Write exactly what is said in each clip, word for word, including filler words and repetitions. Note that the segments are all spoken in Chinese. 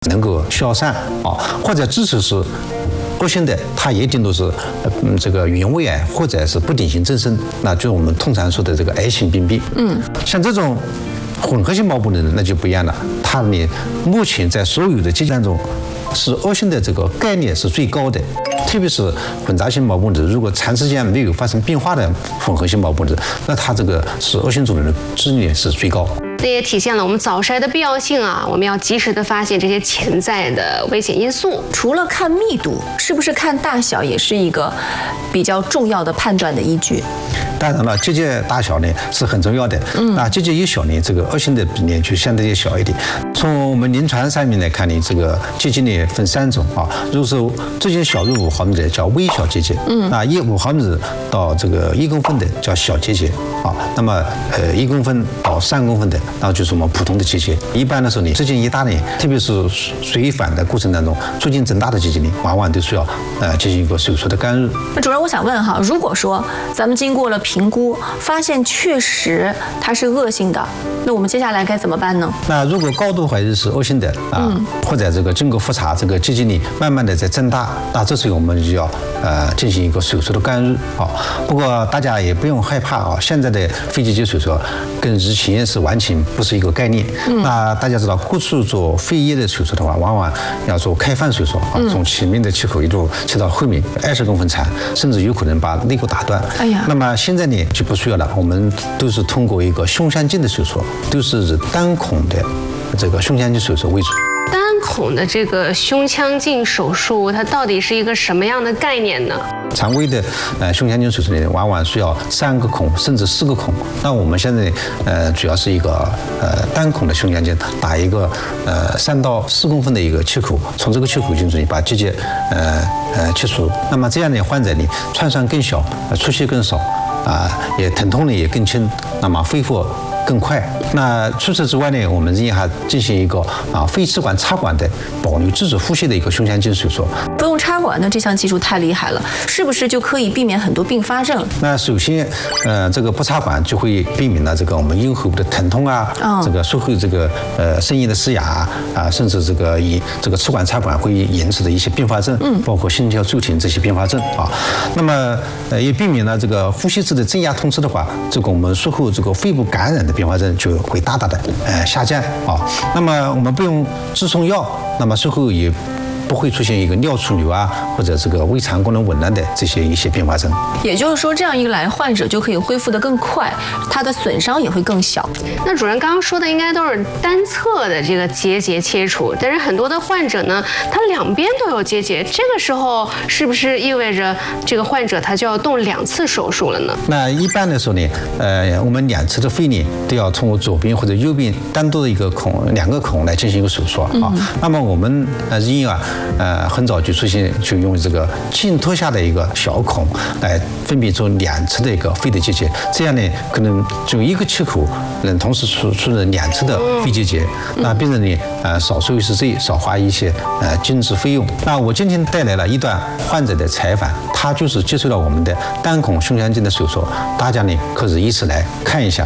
能够消散啊，或者即使是恶性的，它也顶多是嗯这个原位癌或者是不典型增生，那就是我们通常说的这个癌性病变。嗯，像这种混合性毛病的人那就不一样了，它呢目前在所有的疾病当中是恶性的这个概率是最高的。特别是混杂性毛病者，如果长时间没有发生变化的混合性毛病者，那它这个是恶性肿瘤的几率是最高。 这也体现了我们早筛的必要性啊！我们要及时的发现这些潜在的危险因素。 除了看密度，是不是看大小也是一个比较重要的判断的依据？ 当然了，结节大小呢是很重要的。嗯，那结节越小呢，这个恶性的比例就相对越小一点。从我们临床上面来看呢，这个结节呢分三种啊。如果是直径小于五毫米的叫微小结节，嗯，那一五毫米到这个一公分的叫小结节啊。那么呃一公分到三公分的，那就是我们普通的结节。一般来说呢，直径一大呢，特别是随访的过程当中，逐渐增大的结节呢，往往都需要呃进行一个手术的干预。 那主任，我想问哈，如果说咱们经过了评估，发现确实它是恶性的，那我们接下来该怎么办呢？ 那如果高度怀疑是恶性的啊，嗯、或者这个经过复查，这个结节呢慢慢的在增大，那这时候我们就要呃进行一个手术的干预啊。不过大家也不用害怕啊，现在的肺结节手术跟以前是完全不是一个概念。嗯、那大家知道，过去做肺叶的手术的话，往往要做开放手术啊，从前面的切口一路切到后面二十公分长，甚至有可能把肋骨打断。哎呀，那么现在呢就不需要了，我们都是通过一个胸腔镜的手术，都是以单孔的这个胸腔镜手术为主。 单孔的这个胸腔镜手术，它到底是一个什么样的概念呢？ 常规的呃胸腔镜手术呢，往往需要三个孔甚至四个孔。那我们现在呃主要是一个呃单孔的胸腔镜，打一个呃三到四公分的一个切口，从这个切口进去把结节呃呃切除。那么这样的患者呢，创伤更小，出血更少，啊、呃、也疼痛呢也更轻，那么恢复更快。那除此之外呢，我们仍然还进行一个啊肺气管插管的保留自主呼吸的一个胸腔镜手术。 不用插管的这项技术太厉害了，是不是就可以避免很多并发症？ 那首先，呃，这个不插管就会避免了这个我们咽喉部的疼痛啊，哦、这个术后这个呃声音的嘶哑啊，啊甚至这个以这个气管插管会引起的一些并发症，嗯，包括心跳骤停这些并发症啊。那么呃也避免了这个呼吸道的正压通吃的话，这个我们术后这个肺部感染的并发症就会大大的呃下降啊。那么我们不用止痛药，那么术后也不会出现一个尿储留啊，或者这个胃肠功能紊乱的这些一些并发症。 也就是说，这样一来，患者就可以恢复得更快，它的损伤也会更小。 那主任刚刚说的应该都是单侧的这个结节切除，但是很多的患者呢，他两边都有结节，这个时候是不是意味着这个患者他就要动两次手术了呢？ 那一般来说呢，呃，我们两侧的肺呢都要通过左边或者右边单独的一个孔，两个孔来进行一个手术啊。嗯、那么我们呃医院啊。呃，很早就出现，就用这个浸托下的一个小孔来分别做两侧的一个肺的结节，这样呢，可能就一个切口能同时出出了两侧的肺结节，那病人呢，呃，少受一些罪，少花一些呃经济费用。那我今天带来了一段患者的采访，他就是接受了我们的单孔胸腔镜的手术，大家呢可以一起来看一下。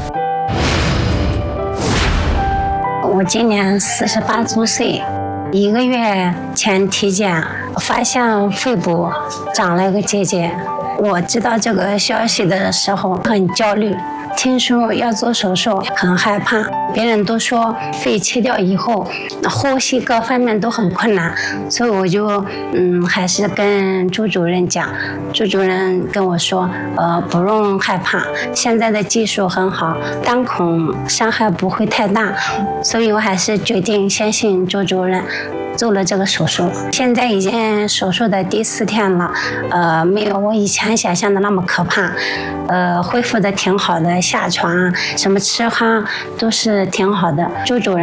我今年四十八周岁。一个月前体检，发现肺部长了一个结节。我知道这个消息的时候很焦虑，听说要做手术很害怕。别人都说肺切掉以后，呼吸各方面都很困难，所以我就嗯还是跟朱主任讲。朱主任跟我说，呃不用害怕，现在的技术很好，单孔伤害不会太大，所以我还是决定相信朱主任。做了这个手术，现在已经手术的第四天了，呃，没有我以前想象的那么可怕，呃，恢复的挺好的，下床什么吃喝都是挺好的。朱主任